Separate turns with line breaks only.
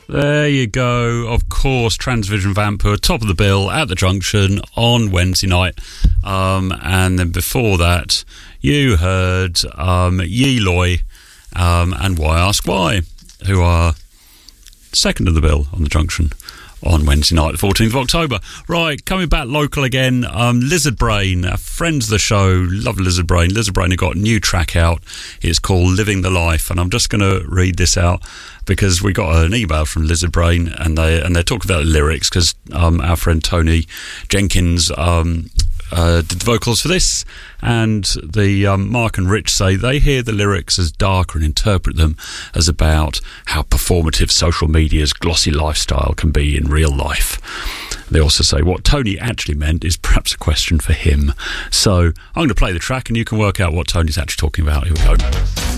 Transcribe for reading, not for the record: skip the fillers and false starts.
There you go. Of course, Transvision Vampire, top of the bill at the Junction on Wednesday night. And then before that, you heard Yi Loy and Why Ask Why, who are second of the bill on the Junction on Wednesday night, the 14th of October. Right, coming back local again, Lizard Brain, friends of the show, love Lizard Brain. Lizard Brain have got a new track out. It's called Living the Life, and I'm just going to read this out because we got an email from Lizard Brain, and they're talking about the lyrics because our friend Tony Jenkins did the vocals for this, and the Mark and Rich say they hear the lyrics as darker and interpret them as about how performative social media's glossy lifestyle can be in real life. They also say what Tony actually meant is perhaps a question for him. So I'm going to play the track and you can work out what Tony's actually talking about. Here we go.